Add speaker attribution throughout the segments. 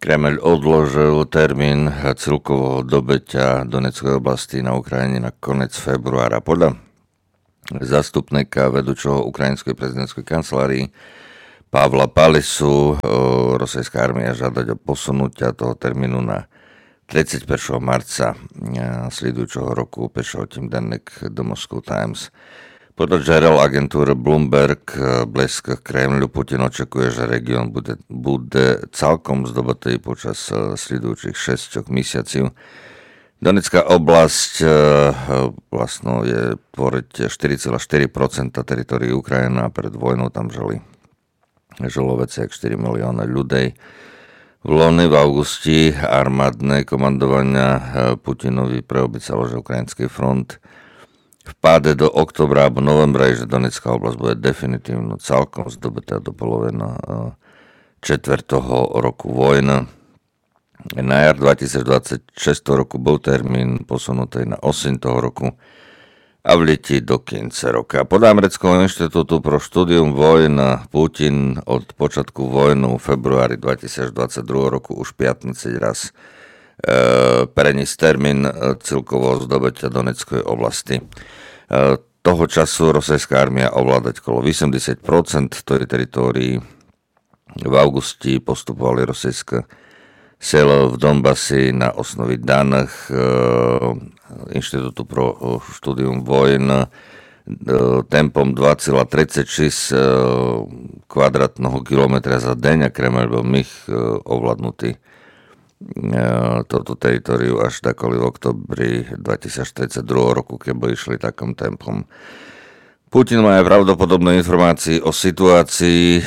Speaker 1: Kremeľ odložil termín celkového dobytia Donetskej oblasti na Ukrajine na konec februára. Podľa zástupníka vedúceho ukrajinskej prezidentskej kancelárii Pavla Palisu rosijská armia žiadať o posunutia toho termínu na 31. marca slídujúceho roku, píše o tým denník The Moscow Times. Podľa žerel agentúry Bloomberg blízko k Kremľu Putin očakuje, že región bude celkom zdobytý počas sledujúcich 6 mesiacov. Donetská oblasť vlastne je tvoriť 4,4% teritórií Ukrajiny a pred vojnou tam žilo viac ako 4 milióny ľudí. V loni v augusti armádne komandovania Putinovi preobicalo, že ukrajinský front vpáde do oktobra alebo novembra, že Donetská oblasť bude definitívno celkom zdobytá do poloviny 4. roku vojny. Na jar 2026 roku bol termín posunutý na 8. roku a v leti do konca roka. Podľa Amerického inštitútu pro štúdium vojn Putin od počiatku vojnu v februári 2022 roku už 15 raz preniesť termín celkového zdobytia Donetskej oblasti. Toho času rosijská armia ovládať okolo 80% teritórií. V augusti postupovali rosijské selo v Donbasi na osnovi daných Inštitútu pro štúdium vojn tempom 2,36 kvadratného kilometra za deň a Kremeľ bol ovládnutý toto teritoriu až takoli v oktobri 2042 roku, keď by išli takým tempom. Putin má aj pravdepodobné informácie o situácii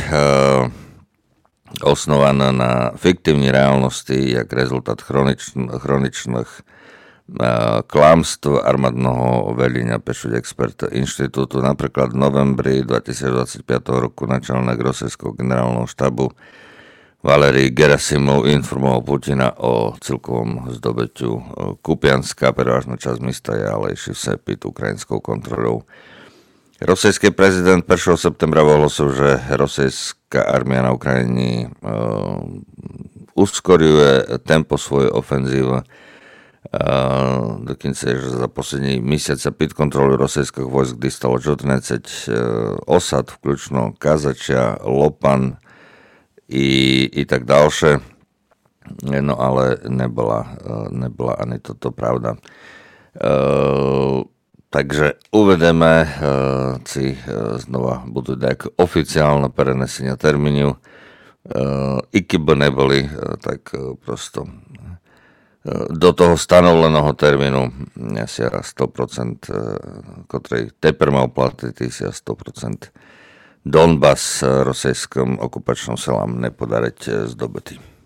Speaker 1: osnovaná na fiktívnej reálnosti, jak rezultát chroničných klamstv armádneho velenia, píšu expert inštitútu. Napríklad v novembri 2025 roku načelník rosijského generálneho štábu Valerij Gerasimov informoval Putina o celkovom zdobytiu Kupianska, prevažná časť mesta je ale ešte pod ukrajinskou kontrolou. Rosijský prezident 1. septembra ohlásil, že rosijská armia na Ukrajine uskoruje tempo svojej ofenzívy. Dokonca, že za poslední mesiac sa pod kontrolou rosijských vojsk dostalo 14 osad, vključno Kazačia, Lopan i tak ďalšie. No ale nebola ani toto pravda. Takže uvedeme si znova budú nejaké oficiálne prenesenia termínu. I keby neboli, tak prosto do toho stanoveného termínu si 100%, ktorý teper mal platiť, si 100% Donbas rosijskom okupačnom silám nepodariť zdobytý.